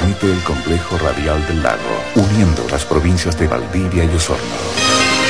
Transmite el complejo radial del lago, uniendo las provincias de Valdivia y Osorno.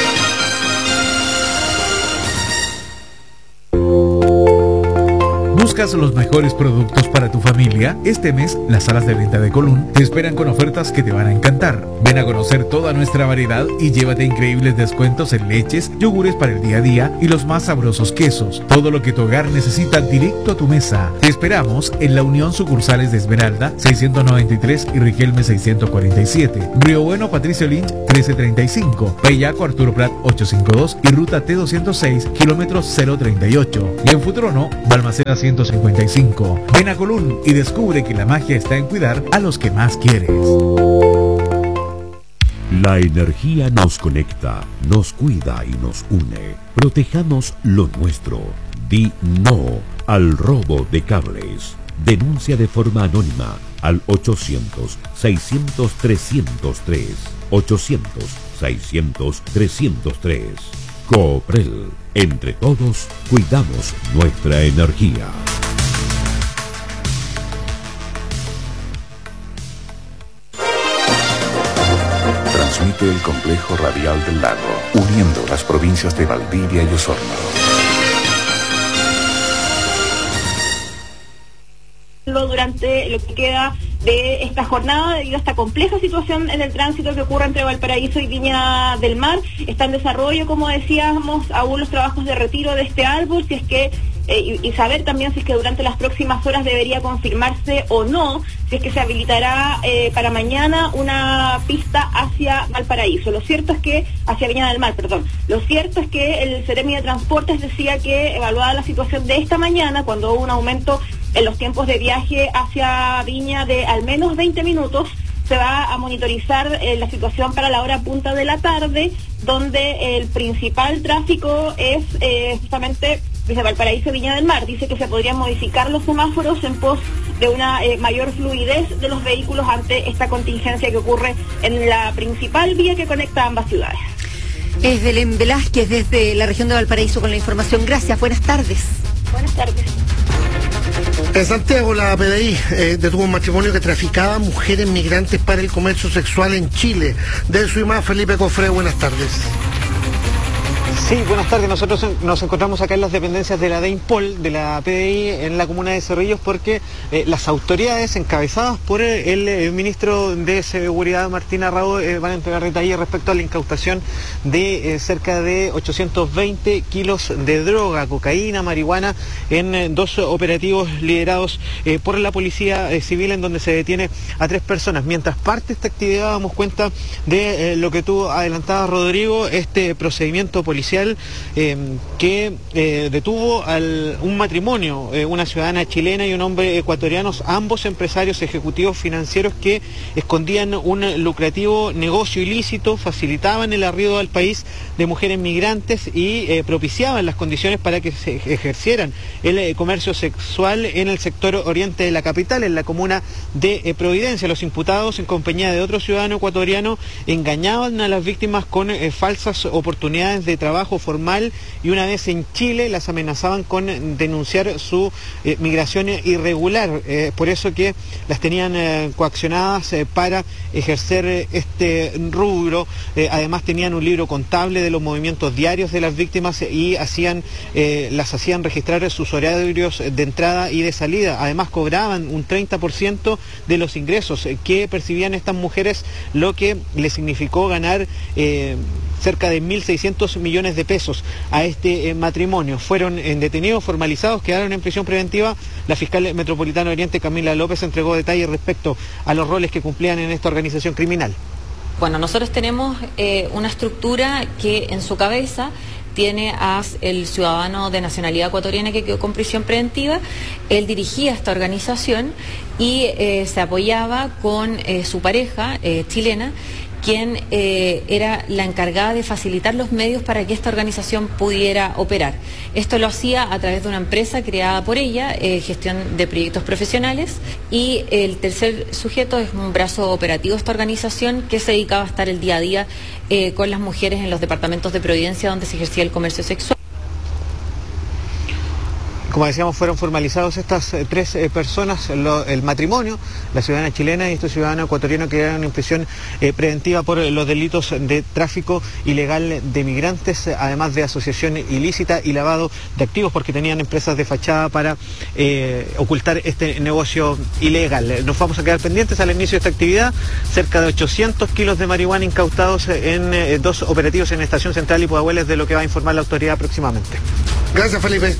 ¿Buscas los mejores productos para tu familia? Este mes, las salas de venta de Colún te esperan con ofertas que te van a encantar. Ven a conocer toda nuestra variedad y llévate increíbles descuentos en leches, yogures para el día a día y los más sabrosos quesos. Todo lo que tu hogar necesita directo a tu mesa. Te esperamos en la Unión Sucursales de Esmeralda, 693 y Riquelme 647. Río Bueno, Patricio Lynch, 1335. Payaco, Arturo Prat, 852 y Ruta T206, kilómetros 038. Y en Futrono, Balmaceda 155. Ven a Colún y descubre que la magia está en cuidar a los que más quieres. La energía nos conecta, nos cuida y nos une. Protejamos lo nuestro. Di no al robo de cables. Denuncia de forma anónima al 800-600-303. 800-600-303. Cooprel. Entre todos, cuidamos nuestra energía. Transmite el complejo radial del lago, uniendo las provincias de Valdivia y Osorno. Durante lo que queda de esta jornada, debido a esta compleja situación en el tránsito que ocurre entre Valparaíso y Viña del Mar, está en desarrollo, como decíamos, aún los trabajos de retiro de este árbol, si es que y saber también si es que durante las próximas horas debería confirmarse o no, si es que se habilitará para mañana una pista hacia Valparaíso. Lo cierto es que, hacia Viña del Mar, perdón. Lo cierto es que el Seremi de Transportes decía que, evaluada la situación de esta mañana, cuando hubo un aumento en los tiempos de viaje hacia Viña de al menos 20 minutos, se va a monitorizar la situación para la hora punta de la tarde, donde el principal tráfico es justamente desde Valparaíso a Viña del Mar. Dice que se podrían modificar los semáforos en pos de una mayor fluidez de los vehículos ante esta contingencia que ocurre en la principal vía que conecta ambas ciudades. Es Belén Velázquez desde la región de Valparaíso con la información. Gracias, buenas tardes. Buenas tardes. En Santiago, la PDI detuvo un matrimonio que traficaba mujeres migrantes para el comercio sexual en Chile. De Suimá, Felipe Cofre, buenas tardes. Sí, buenas tardes. Nosotros nos encontramos acá en las dependencias de la DEINPOL, de la PDI, en la comuna de Cerrillos, porque las autoridades encabezadas por el ministro de Seguridad, Martín Arrao, van a entregar detalles respecto a la incautación de cerca de 820 kilos de droga, cocaína, marihuana, en dos operativos liderados por la Policía Civil, en donde se detiene a 3 personas. Mientras parte esta actividad, damos cuenta de lo que tú adelantabas, Rodrigo, este procedimiento policial que detuvo un matrimonio, una ciudadana chilena y un hombre ecuatoriano, ambos empresarios ejecutivos financieros que escondían un lucrativo negocio ilícito, facilitaban el arribo al país de mujeres migrantes y propiciaban las condiciones para que se ejercieran el comercio sexual en el sector oriente de la capital, en la comuna de Providencia. Los imputados, en compañía de otro ciudadano ecuatoriano, engañaban a las víctimas con falsas oportunidades de trabajo formal, y una vez en Chile las amenazaban con denunciar su migración irregular. Por eso que las tenían coaccionadas para ejercer este rubro. Además tenían un libro contable de los movimientos diarios de las víctimas y las hacían registrar sus horarios de entrada y de salida. Además cobraban un 30% de los ingresos que percibían estas mujeres, lo que les significó ganar cerca de 1.600 millones de pesos a este matrimonio. Fueron detenidos, formalizados, quedaron en prisión preventiva. La fiscal metropolitana Oriente, Camila López, entregó detalles respecto a los roles que cumplían en esta organización criminal. Bueno, nosotros tenemos una estructura que en su cabeza tiene a el ciudadano de nacionalidad ecuatoriana que quedó con prisión preventiva. Él dirigía esta organización y se apoyaba con su pareja chilena, quien era la encargada de facilitar los medios para que esta organización pudiera operar. Esto lo hacía a través de una empresa creada por ella, gestión de proyectos profesionales, y el tercer sujeto es un brazo operativo de esta organización que se dedicaba a estar el día a día con las mujeres en los departamentos de Providencia donde se ejercía el comercio sexual. Como decíamos, fueron formalizados estas 3 personas, el matrimonio, la ciudadana chilena y este ciudadano ecuatoriano que quedaron en prisión preventiva por los delitos de tráfico ilegal de migrantes, además de asociación ilícita y lavado de activos, porque tenían empresas de fachada para ocultar este negocio ilegal. Nos vamos a quedar pendientes al inicio de esta actividad. Cerca de 800 kilos de marihuana incautados en 2 operativos en Estación Central y Pudahuel, de lo que va a informar la autoridad próximamente. Gracias, Felipe.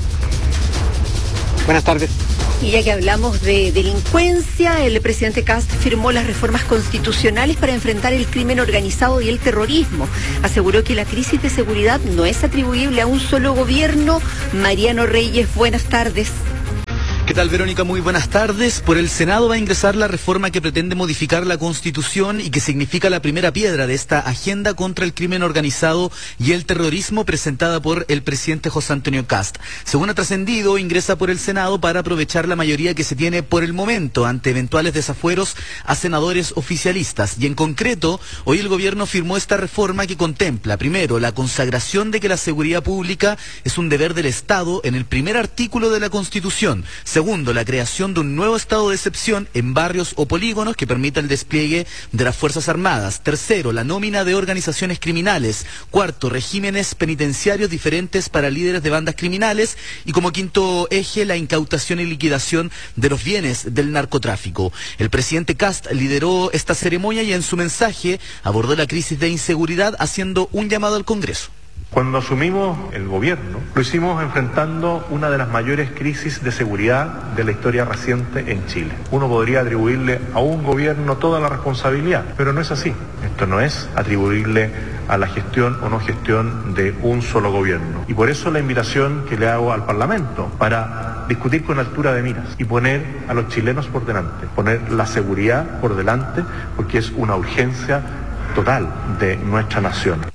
Buenas tardes. Y ya que hablamos de delincuencia, el presidente Kast firmó las reformas constitucionales para enfrentar el crimen organizado y el terrorismo. Aseguró que la crisis de seguridad no es atribuible a un solo gobierno. Mariano Reyes, buenas tardes. ¿Qué tal, Verónica? Muy buenas tardes. Por el Senado va a ingresar la reforma que pretende modificar la Constitución y que significa la primera piedra de esta agenda contra el crimen organizado y el terrorismo presentada por el presidente José Antonio Kast. Según ha trascendido, ingresa por el Senado para aprovechar la mayoría que se tiene por el momento ante eventuales desafueros a senadores oficialistas. Y en concreto, hoy el gobierno firmó esta reforma que contempla, primero, la consagración de que la seguridad pública es un deber del Estado en el primer artículo de la Constitución. Segundo, la creación de un nuevo estado de excepción en barrios o polígonos que permita el despliegue de las Fuerzas Armadas. Tercero, la nómina de organizaciones criminales. Cuarto, regímenes penitenciarios diferentes para líderes de bandas criminales. Y como quinto eje, la incautación y liquidación de los bienes del narcotráfico. El presidente Kast lideró esta ceremonia y en su mensaje abordó la crisis de inseguridad haciendo un llamado al Congreso. Cuando asumimos el gobierno, lo hicimos enfrentando una de las mayores crisis de seguridad de la historia reciente en Chile. Uno podría atribuirle a un gobierno toda la responsabilidad, pero no es así. Esto no es atribuirle a la gestión o no gestión de un solo gobierno. Y por eso la invitación que le hago al Parlamento para discutir con altura de miras y poner a los chilenos por delante, poner la seguridad por delante, porque es una urgencia total de nuestra nación.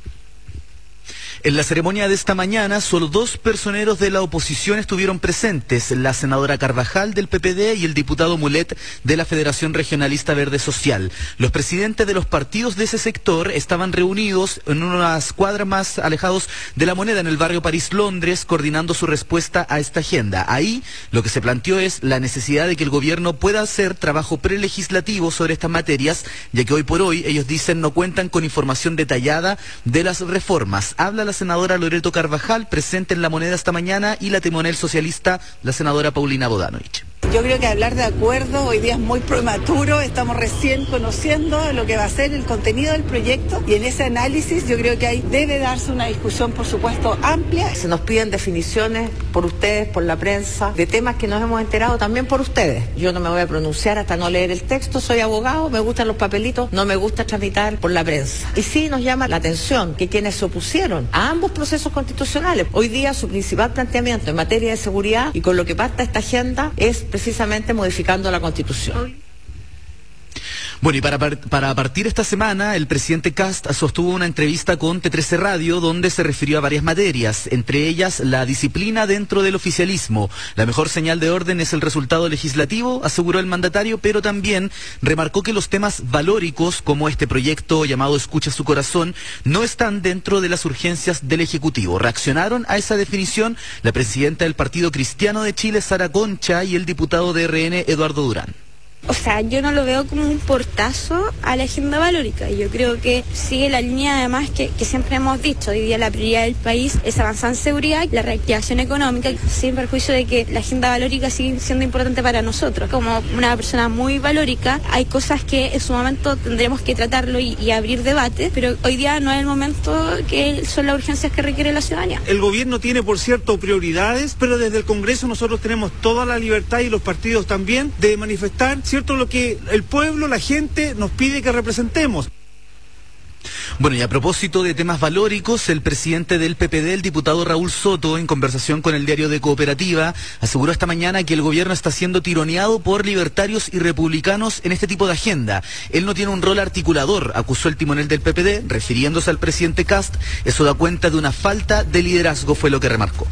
En la ceremonia de esta mañana, solo 2 personeros de la oposición estuvieron presentes, la senadora Carvajal del PPD y el diputado Mulet de la Federación Regionalista Verde Social. Los presidentes de los partidos de ese sector estaban reunidos en unas cuadras más alejados de La Moneda, en el barrio París, Londres, coordinando su respuesta a esta agenda. Ahí lo que se planteó es la necesidad de que el gobierno pueda hacer trabajo prelegislativo sobre estas materias, ya que hoy por hoy, ellos dicen, no cuentan con información detallada de las reformas. Habla la senadora Loreto Carvajal, presente en La Moneda esta mañana, y la timonel socialista, la senadora Paulina Bodanovich. Yo creo que hablar de acuerdo hoy día es muy prematuro, estamos recién conociendo lo que va a ser el contenido del proyecto y en ese análisis yo creo que ahí debe darse una discusión, por supuesto, amplia. Se nos piden definiciones por ustedes, por la prensa, de temas que nos hemos enterado también por ustedes. Yo no me voy a pronunciar hasta no leer el texto, soy abogado, me gustan los papelitos, no me gusta tramitar por la prensa. Y sí nos llama la atención que quienes se opusieron a ambos procesos constitucionales, hoy día su principal planteamiento en materia de seguridad y con lo que pacta esta agenda es precisamente modificando la Constitución. Bueno, y para partir esta semana, el presidente Kast sostuvo una entrevista con T13 Radio donde se refirió a varias materias, entre ellas la disciplina dentro del oficialismo. La mejor señal de orden es el resultado legislativo, aseguró el mandatario, pero también remarcó que los temas valóricos, como este proyecto llamado Escucha su corazón, no están dentro de las urgencias del Ejecutivo. Reaccionaron a esa definición la presidenta del Partido Cristiano de Chile, Sara Concha, y el diputado de RN, Eduardo Durán. O sea, yo no lo veo como un portazo a la agenda valórica. Yo creo que sigue la línea, además, que siempre hemos dicho. Hoy día la prioridad del país es avanzar en seguridad y la reactivación económica, sin perjuicio de que la agenda valórica sigue siendo importante para nosotros. Como una persona muy valórica, hay cosas que en su momento tendremos que tratarlo y abrir debate, pero hoy día no es el momento que son las urgencias que requiere la ciudadanía. El gobierno tiene, por cierto, prioridades, pero desde el Congreso nosotros tenemos toda la libertad, y los partidos también, de manifestar, ¿cierto?, lo que el pueblo, la gente, nos pide que representemos. Bueno, y a propósito de temas valóricos, el presidente del PPD, el diputado Raúl Soto, en conversación con el diario de Cooperativa, aseguró esta mañana que el gobierno está siendo tironeado por libertarios y republicanos en este tipo de agenda. Él no tiene un rol articulador, acusó el timonel del PPD, refiriéndose al presidente Kast. Eso da cuenta de una falta de liderazgo, fue lo que remarcó.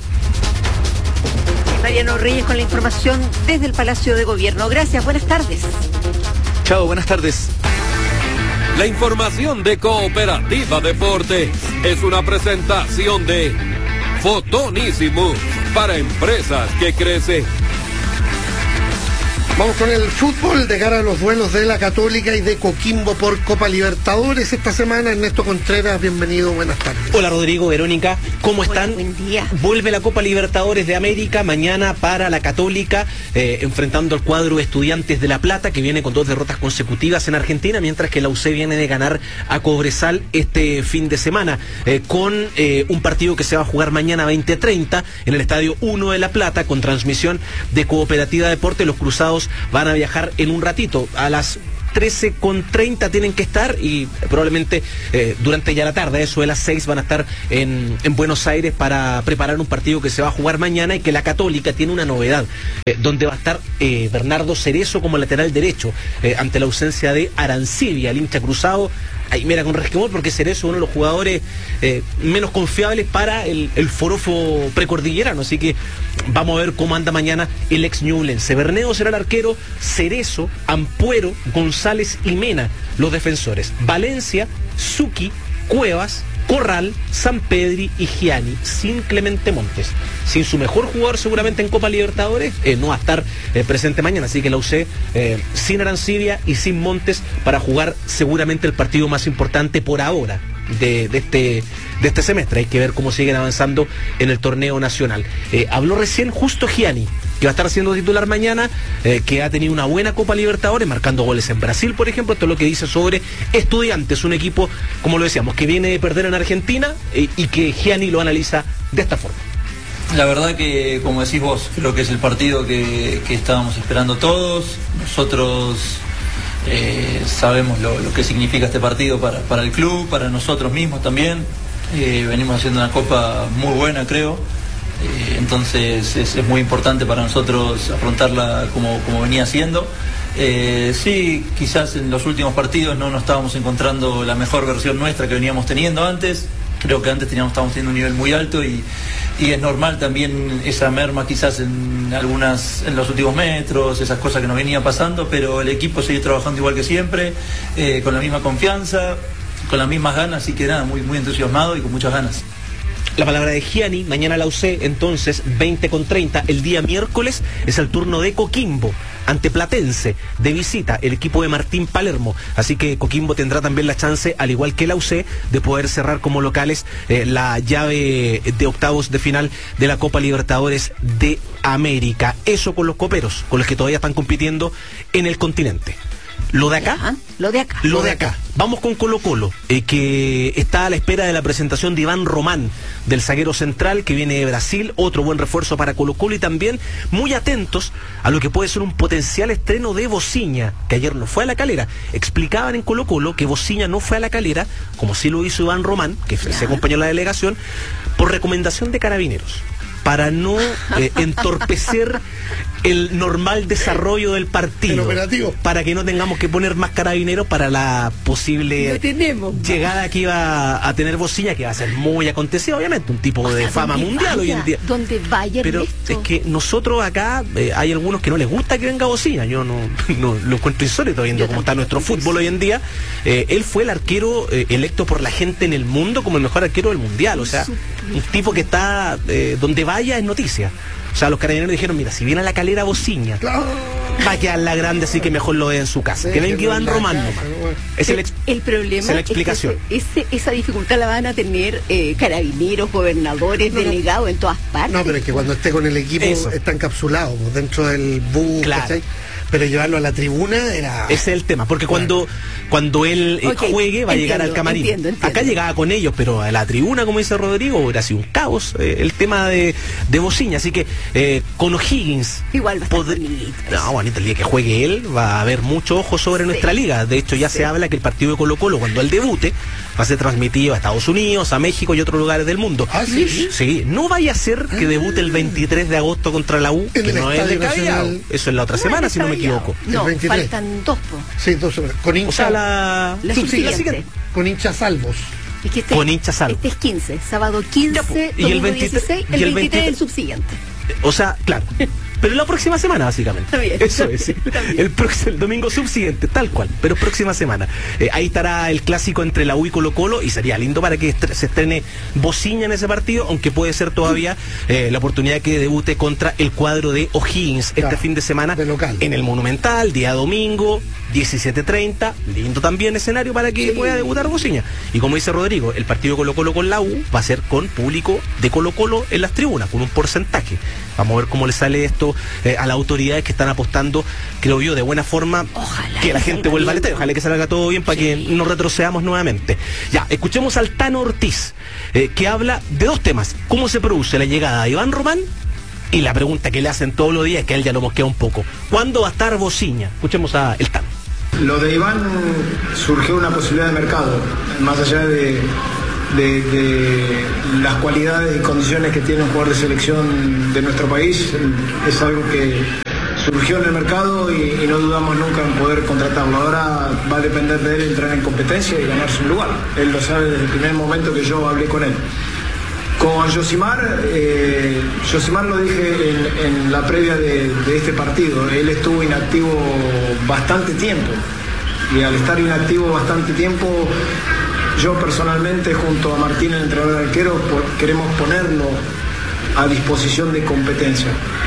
Mariano Reyes con la información desde el Palacio de Gobierno. Gracias, buenas tardes. Chao, buenas tardes. La información de Cooperativa Deportes es una presentación de Fotonísimos. para empresas que crecen. Vamos con el fútbol de cara a los duelos de la Católica y de Coquimbo por Copa Libertadores esta semana. Ernesto Contreras, bienvenido, buenas tardes. Hola Rodrigo, Verónica, ¿cómo están? Buen día. Vuelve la Copa Libertadores de América mañana para la Católica, enfrentando al cuadro Estudiantes de La Plata, que viene con 2 derrotas consecutivas en Argentina, mientras que la UC viene de ganar a Cobresal este fin de semana, con un partido que se va a jugar mañana 20:30 en el Estadio 1 de La Plata, con transmisión de Cooperativa Deporte. Los cruzados van a viajar en un ratito, a las 13:30 tienen que estar, y probablemente durante ya la tarde, eso de las 6, van a estar en Buenos Aires para preparar un partido que se va a jugar mañana, y que la Católica tiene una novedad, donde va a estar Bernardo Cerezo como lateral derecho, ante la ausencia de Arancibia, el hincha cruzado. Ahí mira con resquemor, porque Cerezo es uno de los jugadores menos confiables para el forofo precordillerano, así que vamos a ver cómo anda mañana el ex Ñublense. Berneo será el arquero, Cerezo, Ampuero, González y Mena los defensores, Valencia, Zucchi, Cuevas, Corral, Sampedri y Gianni, sin Clemente Montes. Sin su mejor jugador seguramente en Copa Libertadores, no va a estar presente mañana, así que la UC sin Arancibia y sin Montes para jugar seguramente el partido más importante por ahora de este semestre. Hay que ver cómo siguen avanzando en el torneo nacional. Habló recién justo Gianni, que va a estar siendo titular mañana, que ha tenido una buena Copa Libertadores, marcando goles en Brasil, por ejemplo. Esto es lo que dice sobre Estudiantes, un equipo, como lo decíamos, que viene de perder en Argentina, y que Gianni lo analiza de esta forma. La verdad que, como decís vos, creo que es el partido que estábamos esperando todos. Nosotros sabemos lo que significa este partido para el club, para nosotros mismos también. Venimos haciendo una Copa muy buena, creo. Entonces es muy importante para nosotros afrontarla como venía siendo. Sí, quizás en los últimos partidos no estábamos encontrando la mejor versión nuestra que veníamos teniendo antes. Creo que antes estábamos teniendo un nivel muy alto, y es normal también esa merma quizás en los últimos metros, esas cosas que nos venían pasando, pero el equipo sigue trabajando igual que siempre, con la misma confianza, con las mismas ganas, así que nada, muy, muy entusiasmado y con muchas ganas. La palabra de Gianni, mañana la UC, entonces 20:30, el día miércoles es el turno de Coquimbo ante Platense, de visita el equipo de Martín Palermo, así que Coquimbo tendrá también la chance, al igual que la UC, de poder cerrar como locales la llave de octavos de final de la Copa Libertadores de América. Eso con los coperos, con los que todavía están compitiendo en el continente. Lo de acá. Vamos con Colo-Colo, que está a la espera de la presentación de Iván Román, del zaguero central que viene de Brasil, otro buen refuerzo para Colo-Colo, y también muy atentos a lo que puede ser un potencial estreno de Bociña, que ayer no fue a La Calera. Explicaban en Colo-Colo que Bociña no fue a La Calera, como sí lo hizo Iván Román, que se acompañó a la delegación, por recomendación de Carabineros, para no entorpecer el normal desarrollo del partido, para que no tengamos que poner más Carabineros para la posible llegada que iba a tener Bociña, que va a ser muy acontecida, obviamente, un tipo de fama mundial hoy en día. Donde vaya, pero es que nosotros acá hay algunos que no les gusta que venga Bociña. Yo no lo encuentro insólito viendo cómo está nuestro fútbol hoy en día. Él fue el arquero electo por la gente en el mundo como el mejor arquero del mundial, o sea, un tipo que está donde vaya es noticia. O sea, los Carabineros dijeron, mira, si viene a La Calera Bociña, va a quedar la grande, así que mejor lo ve en su casa. Que venga Iván Román nomás. El problema es la explicación. Es que esa dificultad la van a tener Carabineros, gobernadores, delegados en todas partes. No, pero es que cuando esté con el equipo está encapsulado dentro del bus, ¿cachai? Pero llevarlo a la tribuna era... Ese es el tema, porque cuando él juegue va a llegar al camarín. Entiendo. Acá llegaba con ellos, pero a la tribuna, como dice Rodrigo, hubiera sido un caos el tema de Bociña. Así que con O'Higgins... Igual va a estar bonito. No, bonito, el día que juegue él va a haber mucho ojo sobre nuestra liga. De hecho, ya se habla que el partido de Colo-Colo, cuando él debute, va a ser transmitido a Estados Unidos, a México y otros lugares del mundo. ¿Ah, sí? Sí, no vaya a ser que debute el 23 de agosto contra la U, que no es descabellado. Eso es la otra semana, si no me equivoco. No, faltan 2. Sí, 2 semanas. Con hincha, o sea, la siguiente. Con hinchas salvos. Es que con hinchas salvos. Este es 15, sábado 15, y el 23, 16, el 23 el subsiguiente. O sea, claro. pero la próxima semana, básicamente. Está bien. Eso es, sí. El domingo subsiguiente, tal cual, pero próxima semana. Ahí estará el clásico entre la U y Colo-Colo, y sería lindo para que se estrene Bociña en ese partido, aunque puede ser todavía la oportunidad que debute contra el cuadro de O'Higgins este fin de semana en el Monumental, día domingo, 17:30, lindo también escenario para que pueda debutar Bociña. Y como dice Rodrigo, el partido Colo-Colo con la U va a ser con público de Colo-Colo en las tribunas, con un porcentaje. Vamos a ver cómo le sale esto a las autoridades que están apostando, creo yo, de buena forma. Ojalá que la gente vuelva al estadio, ojalá que salga todo bien para que no retrocedamos nuevamente. Ya, escuchemos al Tano Ortiz, que habla de dos temas: cómo se produce la llegada de Iván Román, y la pregunta que le hacen todos los días, que a él ya lo mosquea un poco: ¿cuándo va a estar Bociña? Escuchemos a el Tano. Lo de Iván surgió una posibilidad de mercado, más allá de las cualidades y condiciones que tiene un jugador de selección de nuestro país. Es algo que surgió en el mercado y no dudamos nunca en poder contratarlo. Ahora va a depender de él entrar en competencia y ganarse un lugar. Él lo sabe desde el primer momento que yo hablé con él. Con Yosimar lo dije en la previa de este partido. Él estuvo inactivo bastante tiempo, y al estar inactivo bastante tiempo, yo personalmente junto a Martín, el entrenador de arqueros, queremos ponerlo a disposición de competencia.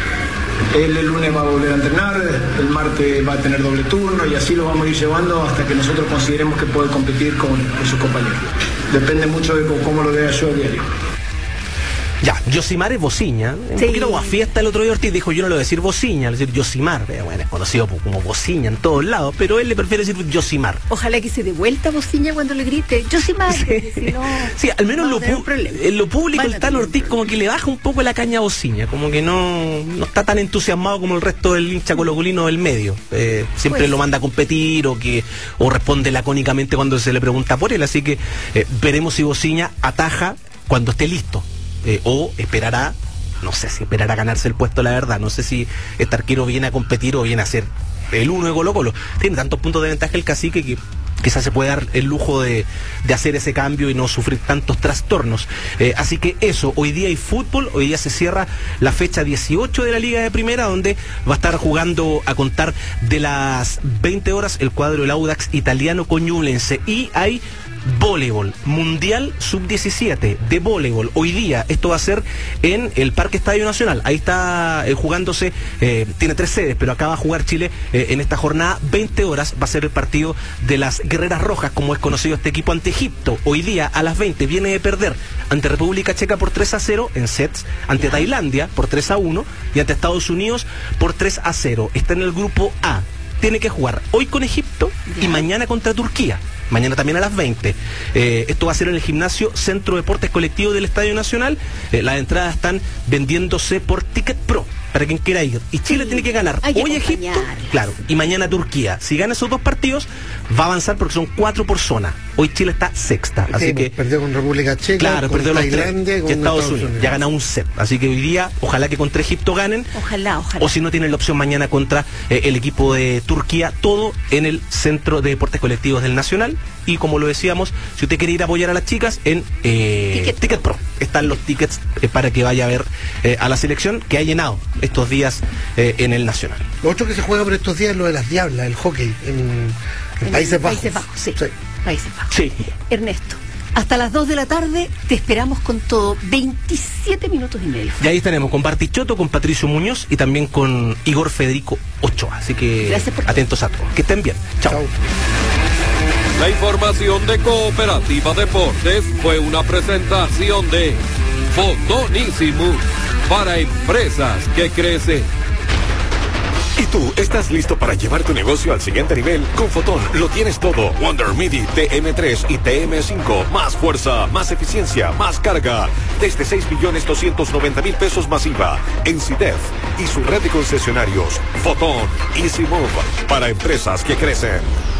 Él el lunes va a volver a entrenar, el martes va a tener doble turno, y así lo vamos a ir llevando hasta que nosotros consideremos que puede competir con sus compañeros. Depende mucho de cómo lo vea yo a diario. Ya, Yosimar es Bociña. Un poquito guafiesta el otro día Ortiz dijo: yo no lo voy a decir Bociña, le voy a decir Yosimar. Bueno, es conocido como Bociña en todos lados, pero él le prefiere decir Yosimar. Ojalá que se dé vuelta Bociña cuando le grite Yosimar. Si no, sí, al menos en lo público el Tano Ortiz como que le baja un poco la caña a Bociña, como que no está tan entusiasmado como el resto del hincha colocolino del medio. Siempre lo manda a competir o responde lacónicamente cuando se le pregunta por él, así que veremos si Bociña ataja cuando esté listo. O esperará, no sé si esperará a ganarse el puesto, la verdad. No sé si este arquero viene a competir o viene a ser el uno de Colo-Colo. Tiene tantos puntos de ventaja el Cacique que quizás se puede dar el lujo de hacer ese cambio y no sufrir tantos trastornos. Así que eso, hoy día hay fútbol, hoy día se cierra la fecha 18 de la Liga de Primera, donde va a estar jugando a contar de las 20 horas el cuadro del Audax Italiano con Ñublense, y hay voleibol, Mundial Sub-17 de voleibol. Hoy día esto va a ser en el Parque Estadio Nacional. Ahí está jugándose, tiene 3 sedes, pero acá va a jugar Chile en esta jornada. 20 horas va a ser el partido de las Guerreras Rojas, como es conocido este equipo, ante Egipto. Hoy día a las 20 viene de perder ante República Checa por 3-0 en sets, ante Tailandia por 3-1 y ante Estados Unidos por 3-0. Está en el grupo A. Tiene que jugar hoy con Egipto y mañana contra Turquía. Mañana también a las 20. Esto va a ser en el gimnasio Centro Deportes Colectivos del Estadio Nacional. Las entradas están vendiéndose por Ticket Pro, para quien quiera ir. Y Chile tiene que ganar hoy Egipto, claro, y mañana Turquía. Si gana esos dos partidos, va a avanzar porque son 4 por zona. Hoy Chile está sexta, así que perdió con República Checa, claro, con perdió Tailandia, con Estados Unidos. Ya gana un set. Así que hoy día, ojalá que contra Egipto ganen. Ojalá. O si no, tienen la opción mañana contra el equipo de Turquía. Todo en el Centro de Deportes Colectivos del Nacional. Y como lo decíamos, si usted quiere ir a apoyar a las chicas, en Ticket Pro están los tickets para que vaya a ver a la selección, que ha llenado estos días en el Nacional. Lo otro que se juega por estos días es lo de las Diablas, el hockey en Países Bajos. Sí. Países Bajos. Sí. Ernesto, hasta las 2 de la tarde te esperamos con todo. 27 minutos y medio. Y ahí estaremos con Bartichotto, con Patricio Muñoz y también con Igor Federico Ochoa. Así que atentos a todos. Que estén bien. Chao. La información de Cooperativa Deportes fue una presentación de Fotonísimo para empresas que crecen. ¿Y tú estás listo para llevar tu negocio al siguiente nivel? Con Fotón lo tienes todo. Wonder Midi TM3 y TM5. Más fuerza, más eficiencia, más carga. Desde 6.290.000 pesos masiva. En CIDEF y su red de concesionarios. Fotón Easy Move para empresas que crecen.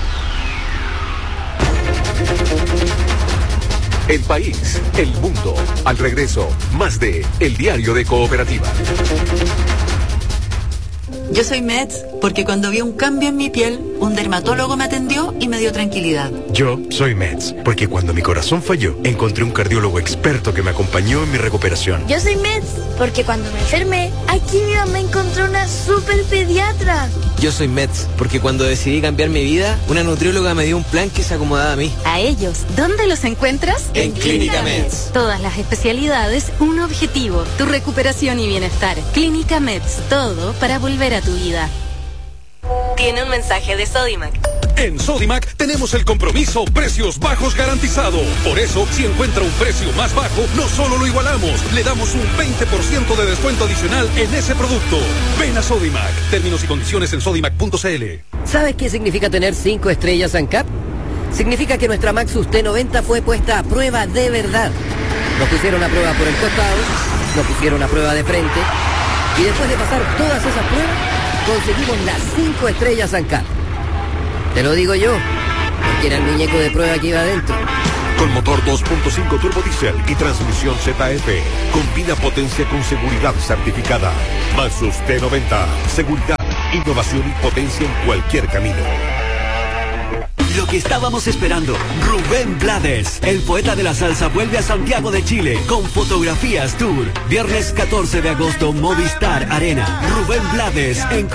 El país, el mundo. Al regreso, más de El Diario de Cooperativa. Yo soy Mets porque cuando vi un cambio en mi piel, un dermatólogo me atendió y me dio tranquilidad. Yo soy Meds, porque cuando mi corazón falló, encontré un cardiólogo experto que me acompañó en mi recuperación. Yo soy Meds, porque cuando me enfermé, aquí mi mamá encontró una super pediatra. Yo soy Meds, porque cuando decidí cambiar mi vida, una nutrióloga me dio un plan que se acomodaba a mí. A ellos, ¿dónde los encuentras? En Clínica Meds. Todas las especialidades, un objetivo, tu recuperación y bienestar. Clínica Meds, todo para volver a tu vida. Tiene un mensaje de Sodimac. En Sodimac tenemos el compromiso precios bajos garantizado. Por eso, si encuentra un precio más bajo, no solo lo igualamos, le damos un 20% de descuento adicional en ese producto. Ven a Sodimac. Términos y condiciones en sodimac.cl. ¿Sabes qué significa tener 5 estrellas ANCAP? Significa que nuestra Maxus T90 fue puesta a prueba de verdad. Nos pusieron a prueba por el costado, nos pusieron a prueba de frente, y después de pasar todas esas pruebas, conseguimos las 5 estrellas ANCAP. Te lo digo yo, porque era el muñeco de prueba que iba adentro. Con motor 2.5 turbo diesel y transmisión ZF. Combina potencia con seguridad certificada. Maxus T90. Seguridad, innovación y potencia en cualquier camino. Lo que estábamos esperando, Rubén Blades, el poeta de la salsa, vuelve a Santiago de Chile con Fotografías Tour. Viernes 14 de agosto, Movistar Arena. Rubén Blades en